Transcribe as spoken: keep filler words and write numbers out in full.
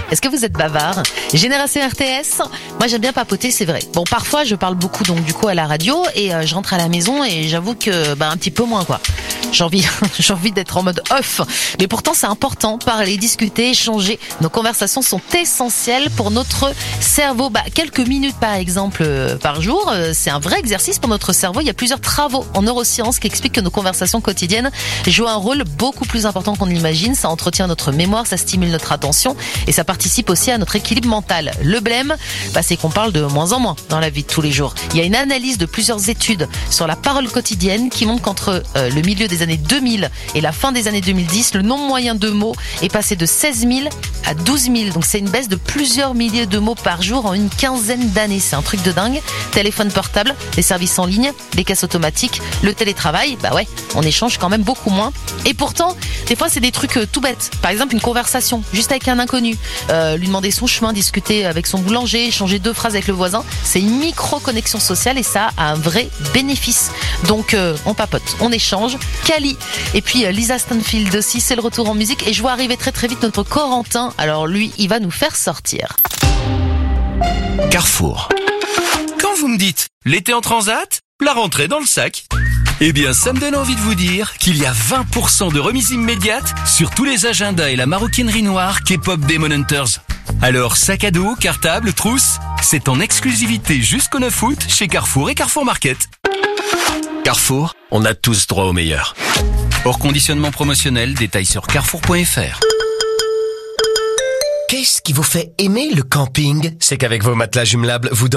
Est-ce que vous êtes bavard? Génération R T S, moi j'aime bien papoter, c'est vrai. Bon, parfois je parle beaucoup donc du coup à la radio et euh, je rentre à la maison et j'avoue que bah un petit peu moins quoi. J'ai envie, j'ai envie d'être en mode off. Mais pourtant c'est important, parler, discuter, échanger. Nos conversations sont essentielles pour notre cerveau. Bah quelques minutes par exemple euh, par jour, euh, c'est un vrai exercice pour notre cerveau. Il y a plusieurs travaux en neurosciences qui expliquent que nos conversations quotidiennes jouent un rôle beaucoup plus important qu'on ne l'imagine. Ça entretient notre mémoire, ça stimule notre attention et ça participe aussi à notre équilibre mental. Le blême, bah, c'est qu'on parle de moins en moins dans la vie de tous les jours. Il y a une analyse de plusieurs études sur la parole quotidienne qui montre qu'entre euh, le milieu des années deux mille et la fin des années deux mille dix, le nombre moyen de mots est passé de seize mille à douze mille. Donc c'est une baisse de plusieurs milliers de mots par jour en une quinzaine d'années. C'est un truc de dingue. Téléphone portable, les services en ligne, les caisses automatiques, le télétravail, bah ouais, on échange quand même beaucoup moins. Et pourtant, des fois c'est des trucs euh, tout bêtes. Par exemple une conversation juste avec un inconnu, euh, lui demander son chemin, discuter avec son boulanger, échanger deux phrases avec le voisin, c'est une micro-connexion sociale et ça a un vrai bénéfice. Donc euh, on papote, on échange. Cali. Et puis euh, Lisa Stanfield aussi, c'est le retour en musique et je vois arriver très très vite notre Corentin. Alors lui, il va nous faire sortir. Carrefour. Quand vous me dites l'été en transat, la rentrée dans le sac, eh bien ça me donne envie de vous dire qu'il y a vingt pour cent de remise immédiate sur tous les agendas et la maroquinerie noire K-pop Demon Hunters. Alors sac à dos, cartable, trousse, c'est en exclusivité jusqu'au neuf août chez Carrefour et Carrefour Market. Carrefour, on a tous droit au meilleur. Hors conditionnement promotionnel, détail sur carrefour point f r. Qu'est-ce qui vous fait aimer le camping? C'est qu'avec vos matelas jumelables, vous